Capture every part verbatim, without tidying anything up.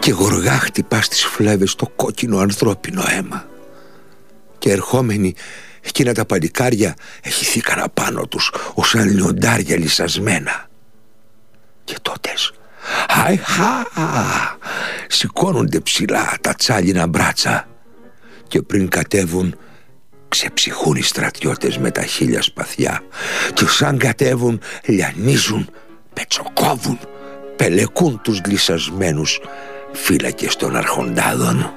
και γοργά χτυπά στις φλέβες το κόκκινο ανθρώπινο αίμα. Και ερχόμενοι εκείνα τα παλικάρια εχυθήκαν απάνω τους ως αλνιοντάρια λυσασμένα. Και τότες αϊχα σηκώνονται ψηλά τα τσάλινα μπράτσα και πριν κατέβουν ξεψυχούν οι στρατιώτες με τα χίλια σπαθιά και σαν κατέβουν λιανίζουν, πετσοκόβουν, πελεκούν τους λυσασμένους φύλακες των αρχοντάδων.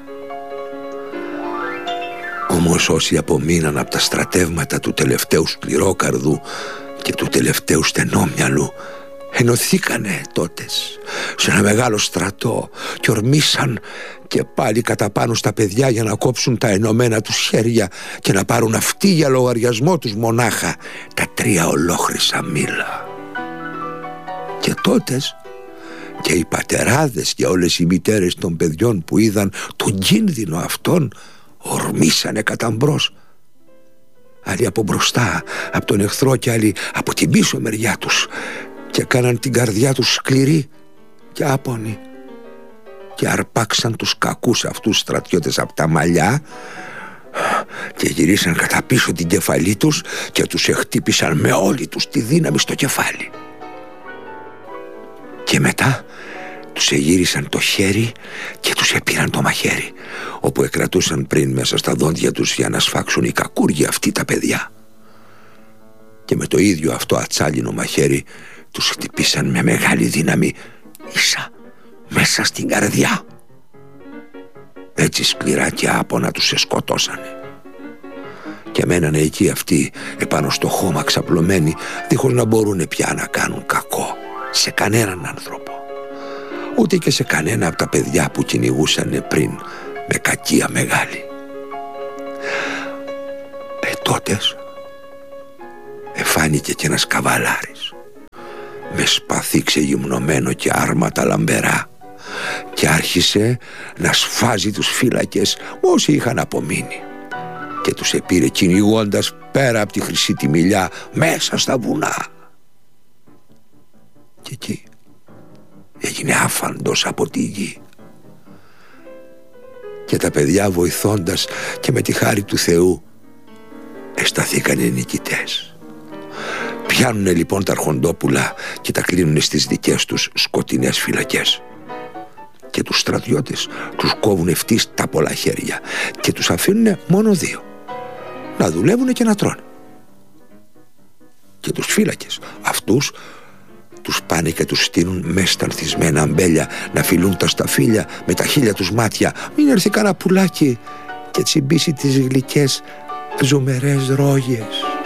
Όμως όσοι απομείναν από τα στρατεύματα του τελευταίου σκληρόκαρδου και του τελευταίου στενόμυαλου ενωθήκανε τότες σε ένα μεγάλο στρατό και ορμήσαν και πάλι κατά πάνω στα παιδιά για να κόψουν τα ενωμένα τους χέρια και να πάρουν αυτοί για λογαριασμό τους μονάχα τα τρία ολόχρυσα μήλα. Και τότες και οι πατεράδες και όλες οι μητέρες των παιδιών που είδαν τον κίνδυνο αυτόν ορμήσανε κατά μπρος, άλλοι από μπροστά από τον εχθρό και άλλοι από την πίσω μεριά τους, και κάναν την καρδιά τους σκληρή και άπονη και αρπάξαν τους κακούς αυτούς στρατιώτες από τα μαλλιά και γυρίσαν κατά πίσω την κεφαλή τους και τους εχτύπησαν με όλη τους τη δύναμη στο κεφάλι. Και μετά τους εγύρισαν το χέρι και τους επήραν το μαχαίρι, όπου εκρατούσαν πριν μέσα στα δόντια τους για να σφάξουν οι κακούργοι αυτοί τα παιδιά. Και με το ίδιο αυτό ατσάλινο μαχαίρι τους χτυπήσαν με μεγάλη δύναμη ίσα μέσα στην καρδιά. Έτσι σκληρά και άπονα τους εσκοτώσανε. Και μένανε εκεί αυτοί επάνω στο χώμα ξαπλωμένοι, δίχως να μπορούν πια να κάνουν κακό σε κανέναν άνθρωπο, ούτε και σε κανένα από τα παιδιά που κυνηγούσανε πριν με κακία μεγάλη. Ε, τότες εφάνηκε και ένας καβαλάρης με σπαθί ξεγυμνωμένο και άρματα λαμπερά και άρχισε να σφάζει τους φύλακες όσοι είχαν απομείνει και τους επήρε κυνηγώντας πέρα από τη χρυσή τη μιλιά μέσα στα βουνά. Και εκεί έγινε άφαντος από τη γη. Και τα παιδιά βοηθώντας και με τη χάρη του Θεού εσταθήκανε νικητές. Πιάνουνε λοιπόν τα αρχοντόπουλα και τα κλείνουνε στις δικές τους σκοτεινές φυλακές. Και τους στρατιώτες τους κόβουν ευτής τα πολλά χέρια και τους αφήνουνε μόνο δύο, να δουλεύουνε και να τρώνε. Και τους φύλακες αυτούς τους πάνε και τους στείνουν μέσα στα ανθισμένα αμπέλια να φιλούν τα σταφύλια με τα χίλια τους μάτια, μην έρθει κανένα πουλάκι και τσιμπήσει τις γλυκές ζουμερές ρόγες.